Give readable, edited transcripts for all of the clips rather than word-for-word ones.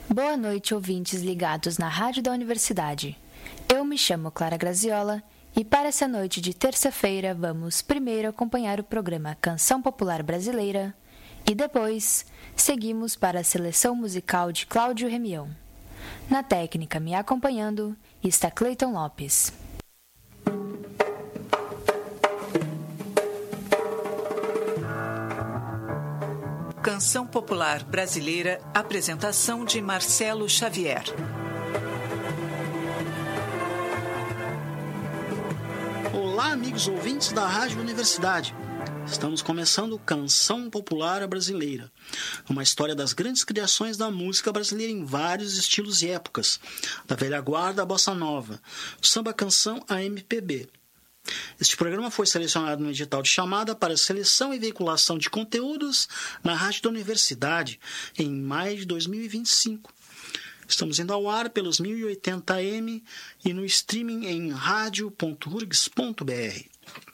Boa noite, ouvintes ligados na Rádio da Universidade. Eu me chamo Clara Graziola e para essa noite de terça-feira vamos primeiro acompanhar o programa Canção Popular Brasileira e depois seguimos para a seleção musical de Cláudio Remião. Na técnica me acompanhando está Cleiton Lopes. Canção Popular Brasileira, apresentação de Marcelo Xavier. Olá, amigos ouvintes da Rádio Universidade. Estamos começando Canção Popular Brasileira, uma história das grandes criações da música brasileira em vários estilos e épocas, da velha guarda à bossa nova, do samba-canção à MPB. Este programa foi selecionado no edital de chamada para seleção e veiculação de conteúdos na Rádio da Universidade em maio de 2025. Estamos indo ao ar pelos 1080 AM e no streaming em radio.urgs.br.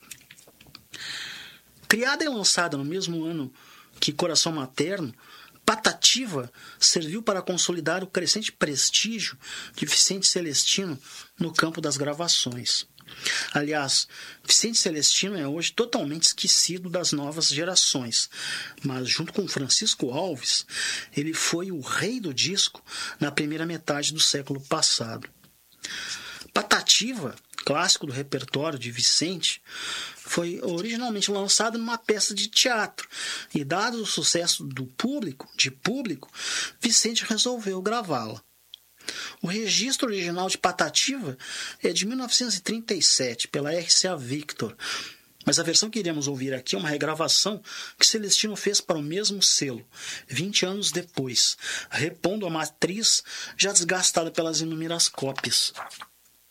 Criada e lançada no mesmo ano que Coração Materno, Patativa serviu para consolidar o crescente prestígio de Vicente Celestino no campo das gravações. Aliás, Vicente Celestino é hoje totalmente esquecido das novas gerações, mas junto com Francisco Alves, ele foi o rei do disco na primeira metade do século passado. Patativa, clássico do repertório de Vicente, foi originalmente lançado numa peça de teatro e, dado o sucesso de público, Vicente resolveu gravá-la. O registro original de Patativa é de 1937, pela RCA Victor, mas a versão que iremos ouvir aqui é uma regravação que Celestino fez para o mesmo selo, 20 anos depois, repondo a matriz já desgastada pelas inúmeras cópias.